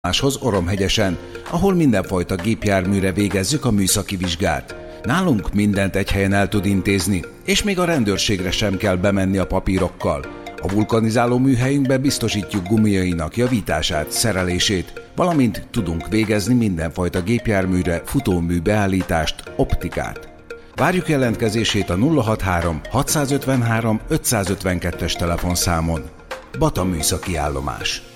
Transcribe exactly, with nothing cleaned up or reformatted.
máshoz Oromhegyesen, ahol mindenfajta gépjárműre végezzük a műszaki vizsgát. Nálunk mindent egy helyen el tud intézni, és még a rendőrségre sem kell bemenni a papírokkal. A vulkanizáló műhelyünkbe biztosítjuk gumiainak javítását, szerelését, valamint tudunk végezni mindenfajta gépjárműre futómű beállítást, optikát. Várjuk jelentkezését a nulla hatvanhárom hatszázötvenhárom ötszázötvenkettes telefonszámon. Bata műszaki állomás.